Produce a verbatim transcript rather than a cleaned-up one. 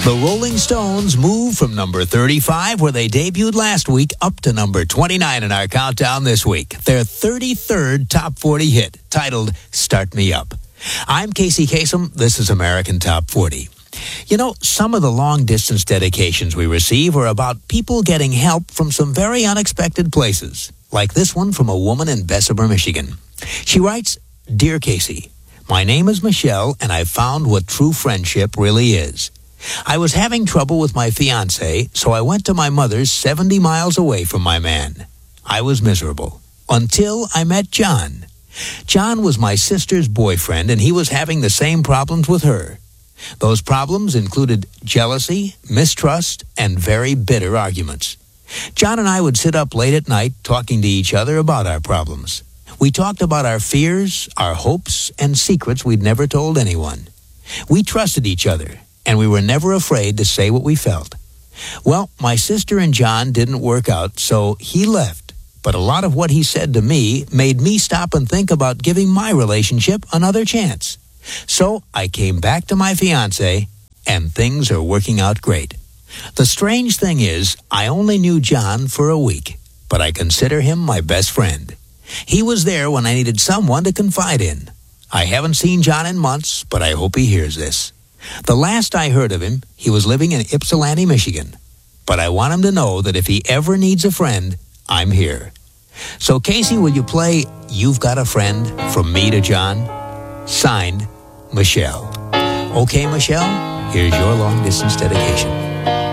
The Rolling Stones move from number thirty-five, where they debuted last week, up to number twenty-nine in our countdown this week. Their thirty-third top forty hit, titled Start Me Up. I'm Casey Kasem. This is American Top forty. You know, some of the long-distance dedications we receive are about people getting help from some very unexpected places, like this one from a woman in Bessemer, Michigan. She writes, Dear Casey, my name is Michelle, and I found what true friendship really is. I was having trouble with my fiancé, so I went to my mother's seventy miles away from my man. I was miserable until I met John. John was my sister's boyfriend, and he was having the same problems with her. Those problems included jealousy, mistrust, and very bitter arguments. John and I would sit up late at night talking to each other about our problems. We talked about our fears, our hopes, and secrets we'd never told anyone. We trusted each other, and we were never afraid to say what we felt. Well, my sister and John didn't work out, so he left. But a lot of what he said to me made me stop and think about giving my relationship another chance. So I came back to my fiancé, and things are working out great. The strange thing is, I only knew John for a week, but I consider him my best friend. He was there when I needed someone to confide in. I haven't seen John in months, but I hope he hears this. The last I heard of him, he was living in Ypsilanti, Michigan. But I want him to know that if he ever needs a friend, I'm here. So, Casey, will you play You've Got a Friend from me to John? Signed, Michelle. Okay, Michelle, here's your long-distance dedication.